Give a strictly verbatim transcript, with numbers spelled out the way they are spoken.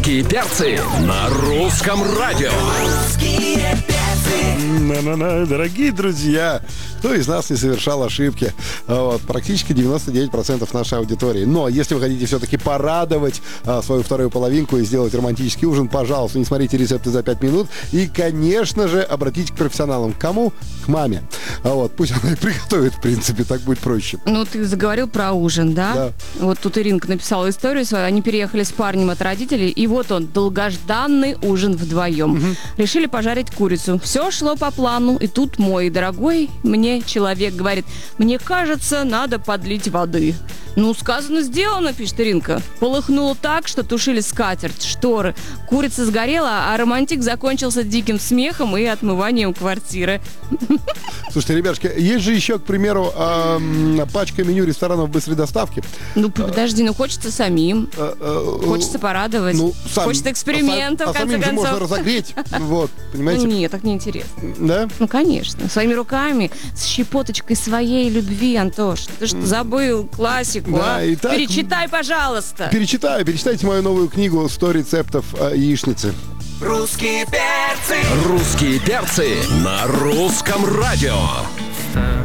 Русские перцы на русском радио. Русские перцы. На-на-на, дорогие друзья, кто из нас не совершал ошибки? Вот, практически девяносто девять процентов нашей аудитории. Но если вы хотите все-таки порадовать а, свою вторую половинку и сделать романтический ужин, пожалуйста, не смотрите рецепты за пять минут. И, конечно же, обратитесь к профессионалам. К кому? К маме. А вот, пусть она и приготовит, в принципе, так будет проще. Ну, ты заговорил про ужин, да? Да. Вот тут Иринка написала историю свою. Они переехали с парнем от родителей, и вот он, долгожданный ужин вдвоем. Угу. Решили пожарить курицу. Все шло по плану, и тут мой дорогой мне человек говорит: мне кажется, надо подлить воды. Ну, сказано, сделано, пишет Иринка. Полыхнуло так, что тушили скатерть, шторы. Курица сгорела, а романтик закончился диким смехом и отмыванием квартиры. Слушайте, ребятушки, есть же еще, к примеру, э, пачка меню ресторанов быстрой доставки. Ну, подожди, ну хочется самим. Э, э, Хочется порадовать. Ну, сам, Хочется экспериментов, а, в конце а самим концов. же можно разогреть. Вот, понимаете? Нет, так неинтересно. Да? Ну, конечно. Своими руками, с щепоточкой своей любви, Антош. Ты что, забыл классику, Да, а? итак, Перечитай, пожалуйста. Перечитаю, перечитайте мою новую книгу «сто рецептов э, яичницы». Русские перцы. Русские перцы на русском радио.